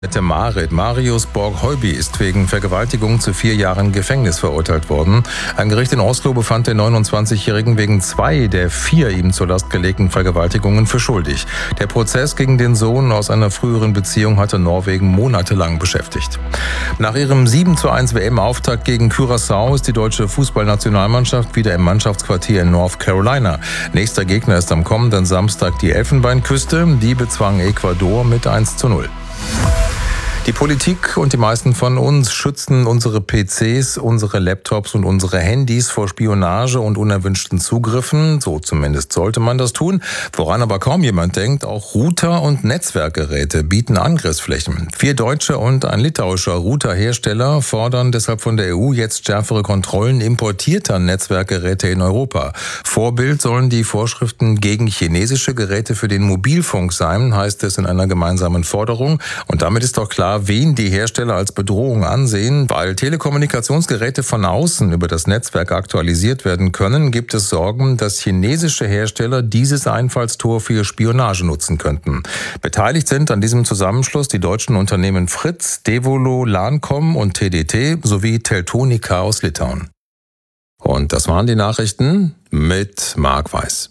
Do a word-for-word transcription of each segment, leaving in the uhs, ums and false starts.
Marit Marius Borg-Heuby ist wegen Vergewaltigung zu vier Jahren Gefängnis verurteilt worden. Ein Gericht in Oslo befand den neunundzwanzigjährigen wegen zwei der vier ihm zur Last gelegten Vergewaltigungen für schuldig. Der Prozess gegen den Sohn aus einer früheren Beziehung hatte Norwegen monatelang beschäftigt. Nach ihrem sieben zu eins W M-Auftakt gegen Curaçao ist die deutsche Fußballnationalmannschaft wieder im Mannschaftsquartier in North Carolina. Nächster Gegner ist am kommenden Samstag die Elfenbeinküste. Die bezwang Ecuador mit eins zu null. Die Politik und die meisten von uns schützen unsere P Cs, unsere Laptops und unsere Handys vor Spionage und unerwünschten Zugriffen. So zumindest sollte man das tun. Woran aber kaum jemand denkt, auch Router und Netzwerkgeräte bieten Angriffsflächen. Vier deutsche und ein litauischer Routerhersteller fordern deshalb von der E U jetzt schärfere Kontrollen importierter Netzwerkgeräte in Europa. Vorbild sollen die Vorschriften gegen chinesische Geräte für den Mobilfunk sein, heißt es in einer gemeinsamen Forderung. Und damit ist doch klar, wen die Hersteller als Bedrohung ansehen. Weil Telekommunikationsgeräte von außen über das Netzwerk aktualisiert werden können, gibt es Sorgen, dass chinesische Hersteller dieses Einfallstor für Spionage nutzen könnten. Beteiligt sind an diesem Zusammenschluss die deutschen Unternehmen Fritz, Devolo, Lancom und T D T sowie Teltonika aus Litauen. Und das waren die Nachrichten mit Marc Weiß.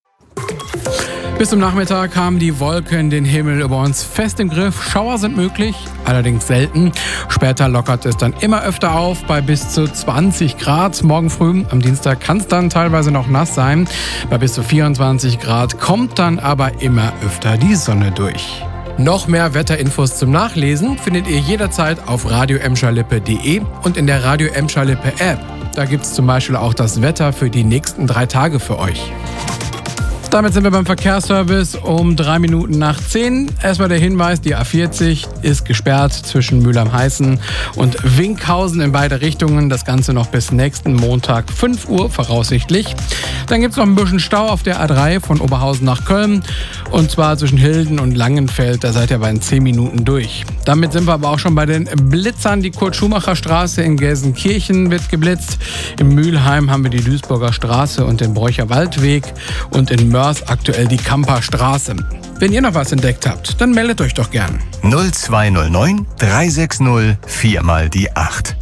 Bis zum Nachmittag haben die Wolken den Himmel über uns fest im Griff. Schauer sind möglich, allerdings selten. Später lockert es dann immer öfter auf bei bis zu zwanzig Grad. Morgen früh, am Dienstag, kann es dann teilweise noch nass sein. Bei bis zu vierundzwanzig Grad kommt dann aber immer öfter die Sonne durch. Noch mehr Wetterinfos zum Nachlesen findet ihr jederzeit auf radio emscherlippe punkt de und in der Radio Emscherlippe App. Da gibt es zum Beispiel auch das Wetter für die nächsten drei Tage für euch. Damit sind wir beim Verkehrsservice um drei Minuten nach zehn. Erstmal der Hinweis, die A vierzig ist gesperrt zwischen Mülheim-Heißen und Winkhausen in beide Richtungen. Das Ganze noch bis nächsten Montag fünf Uhr voraussichtlich. Dann gibt es noch ein bisschen Stau auf der A drei von Oberhausen nach Köln. Und zwar zwischen Hilden und Langenfeld. Da seid ihr bei zehn Minuten durch. Damit sind wir aber auch schon bei den Blitzern. Die Kurt-Schumacher-Straße in Gelsenkirchen wird geblitzt. In Mülheim haben wir die Duisburger Straße und den Bräucher Waldweg. Und in Mörs aktuell die Kamperstraße. Wenn ihr noch was entdeckt habt, dann meldet euch doch gern. null zwei null neun drei sechs null vier mal die acht.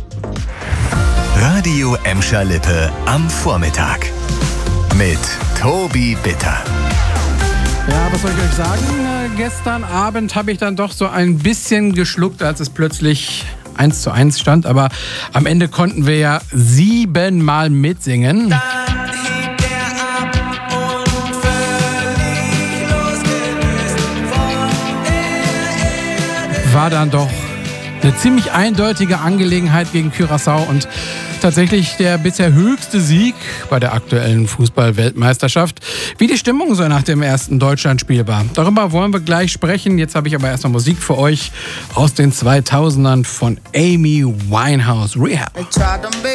Radio Emscherlippe am Vormittag mit Tobi Bitter. Ja, was soll ich euch sagen? Äh, gestern Abend habe ich dann doch so ein bisschen geschluckt, als es plötzlich eins zu eins stand. Aber am Ende konnten wir ja siebenmal mitsingen. War dann doch eine ziemlich eindeutige Angelegenheit gegen Curaçao und tatsächlich der bisher höchste Sieg bei der aktuellen Fußball-Weltmeisterschaft. Wie die Stimmung so nach dem ersten Deutschlandspiel war, darüber wollen wir gleich sprechen. Jetzt habe ich aber erstmal Musik für euch aus den zweitausendern von Amy Winehouse, Rehab.